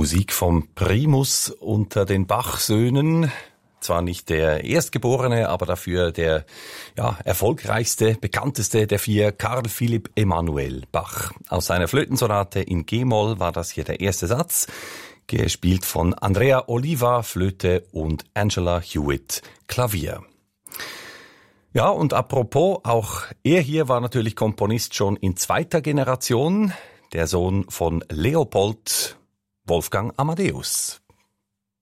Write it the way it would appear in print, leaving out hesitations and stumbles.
Musik vom Primus unter den Bach-Söhnen. Zwar nicht der Erstgeborene, aber dafür der erfolgreichste, bekannteste der vier, Carl Philipp Emanuel Bach. Aus seiner Flötensonate in G-Moll war das hier der erste Satz, gespielt von Andrea Oliva, Flöte, und Angela Hewitt, Klavier. Ja, und apropos, auch er hier war natürlich Komponist schon in zweiter Generation, der Sohn von Leopold, Wolfgang Amadeus.